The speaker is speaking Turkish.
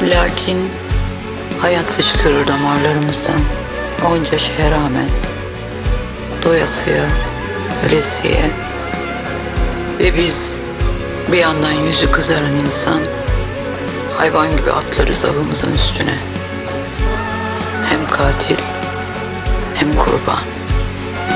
Lakin hayat fışkırır damarlarımızdan. Onca şeye rağmen, doyasıya, ölesiye. Ve biz bir yandan yüzü kızaran insan, hayvan gibi atlarız avımızın üstüne. Hem katil hem kurban.